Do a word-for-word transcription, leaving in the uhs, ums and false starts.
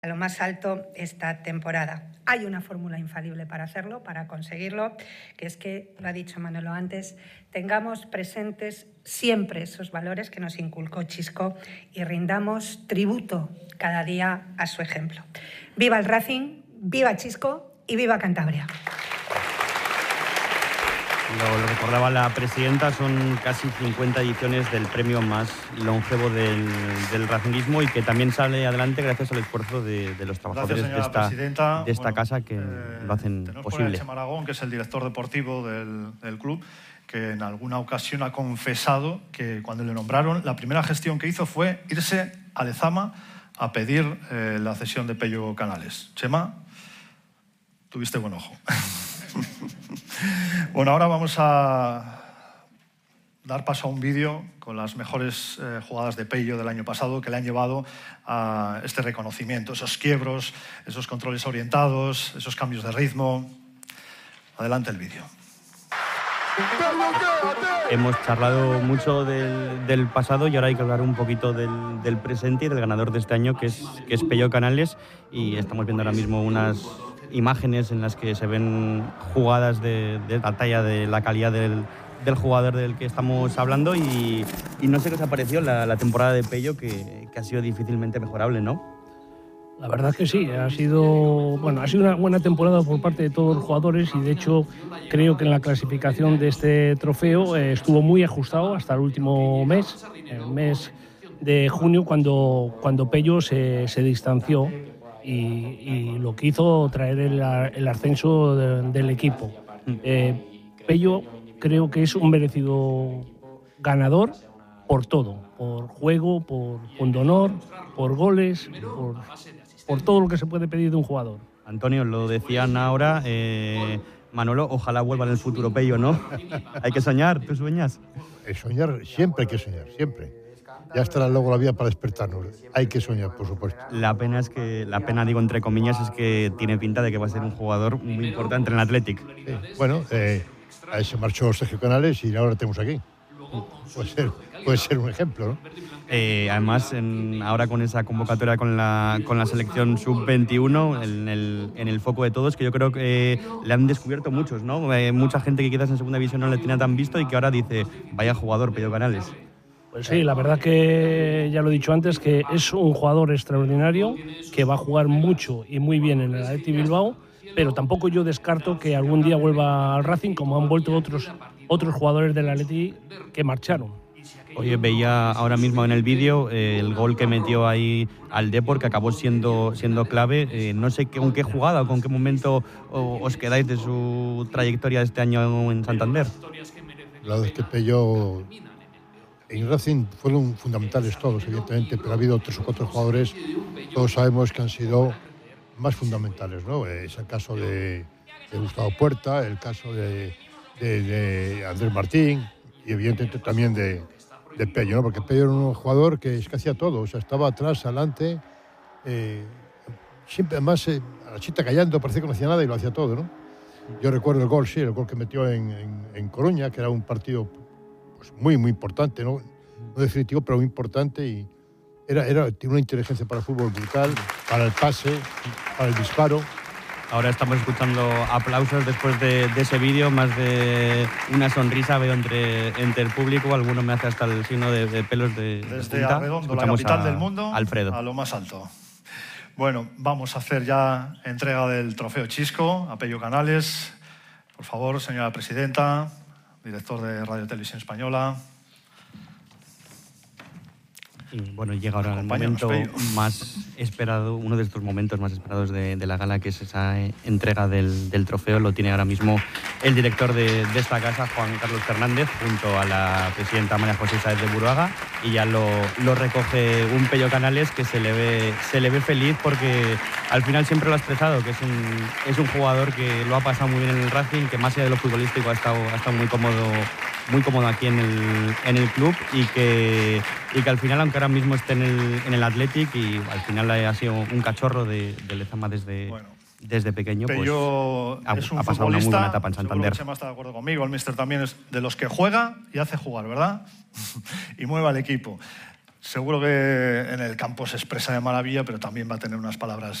a lo más alto esta temporada. Hay una fórmula infalible para hacerlo, para conseguirlo, que es que, lo ha dicho Manolo antes, tengamos presentes siempre esos valores que nos inculcó Chisco y rindamos tributo cada día a su ejemplo. ¡Viva el Racing, viva Chisco y viva Cantabria! Lo, lo recordaba la presidenta, son casi cincuenta ediciones del premio más longevo del, del racinguismo y que también sale adelante gracias al esfuerzo de, de los trabajadores Gracias, de esta, de esta bueno, casa que eh, lo hacen tenemos posible. Tenemos a Chema Aragón, que es el director deportivo del, del club, que en alguna ocasión ha confesado que cuando le nombraron, la primera gestión que hizo fue irse a Lezama a pedir eh, la cesión de Pello Canales. Chema, tuviste buen ojo. Bueno, ahora vamos a dar paso a un vídeo con las mejores eh, jugadas de Pello del año pasado que le han llevado a este reconocimiento, esos quiebros, esos controles orientados, esos cambios de ritmo. Adelante el vídeo. Hemos charlado mucho del, del pasado y ahora hay que hablar un poquito del, del presente y del ganador de este año, que es, que es Pello Canales, y estamos viendo ahora mismo unas imágenes en las que se ven jugadas de, de la talla, de la calidad del, del jugador del que estamos hablando y, y no sé qué os ha parecido la, la temporada de Pello, que, que ha sido difícilmente mejorable, ¿no? La verdad que sí, ha sido, bueno, ha sido una buena temporada por parte de todos los jugadores y de hecho creo que en la clasificación de este trofeo eh, estuvo muy ajustado hasta el último mes, el mes de junio, cuando, cuando Pello se, se distanció y, y lo que hizo traer el, el ascenso de, del equipo. Eh, Pello creo que es un merecido ganador por todo, por juego, por pundonor, por goles, por, por todo lo que se puede pedir de un jugador. Antonio, lo decían ahora, eh, Manolo, ojalá vuelva en el futuro Pello, ¿no? Hay que soñar, ¿tú sueñas? El soñar, siempre hay que soñar, siempre. Ya estará luego la vida para despertarnos. Hay que soñar, por supuesto. La pena es que, la pena digo entre comillas, es que tiene pinta de que va a ser un jugador muy importante en el Athletic. Sí. Bueno, eh, ahí se marchó Sergio Canales y ahora lo tenemos aquí. Puede ser, puede ser un ejemplo, ¿no? Eh, además, en, ahora con esa convocatoria con la, con la selección sub veintiuno, en el, en el foco de todos, que yo creo que eh, le han descubierto muchos, ¿no? Eh, mucha gente que quizás en segunda división no le tenía tan visto y que ahora dice, vaya jugador, Pello Canales. Pues sí, la verdad que ya lo he dicho antes, que es un jugador extraordinario, que va a jugar mucho y muy bien en el Athletic Bilbao, pero tampoco yo descarto que algún día vuelva al Racing, como han vuelto otros, otros jugadores del Athletic que marcharon. Oye, veía ahora mismo en el vídeo eh, el gol que metió ahí al Depor, que acabó siendo, siendo clave. Eh, no sé con qué jugada o con qué momento o, os quedáis de su trayectoria de este año en Santander. La verdad es que Pello en Racing fueron fundamentales todos, evidentemente, pero ha habido tres o cuatro jugadores, todos sabemos que han sido más fundamentales, ¿no? Es el caso de, de Gustavo Puerta, el caso de, de, de Andrés Martín y evidentemente también de, de Pello, ¿no? Porque Pello era un jugador que, es que hacía todo, o sea, estaba atrás, adelante, eh, siempre además eh, a la chita callando, parecía que no hacía nada y lo hacía todo, ¿no? Yo recuerdo el gol, sí, el gol que metió en, en, en Coruña, que era un partido pues, muy, muy importante, ¿no? No definitivo, pero muy importante y era, era, tiene una inteligencia para el fútbol brutal, para el pase, para el disparo. Ahora estamos escuchando aplausos después de, de ese vídeo, más de una sonrisa veo entre, entre el público, alguno me hace hasta el signo de, de pelos de Desde de punta. Arredondo, la Escuchamos capital a del mundo, Alfredo. a lo más alto. Bueno, vamos a hacer ya entrega del trofeo Chisco a Pello Canales. Por favor, señora presidenta, director de Radio Televisión Española. Y bueno, llega ahora el momento Pello. más esperado, uno de estos momentos más esperados de, de la gala, que es esa eh, entrega del, del trofeo. Lo tiene ahora mismo el director de, de esta casa, Juan Carlos Fernández, junto a la presidenta María José Sáez de Buruaga, y ya lo, lo recoge un Pello Canales que se le ve, se le ve feliz porque al final siempre lo ha expresado, que es un, es un jugador que lo ha pasado muy bien en el Racing, que más allá de lo futbolístico ha estado, ha estado muy cómodo muy cómodo aquí en el, en el club y que, y que al final, aunque ahora mismo esté en el, en el Athletic, y al final ha sido un cachorro de, de Lezama desde, bueno, desde pequeño, Pello pues ha, es un ha pasado una muy buena etapa en Santander. Chema está de acuerdo conmigo, el míster también es de los que juega y hace jugar, ¿verdad? Y mueve al equipo. Seguro que en el campo se expresa de maravilla, pero también va a tener unas palabras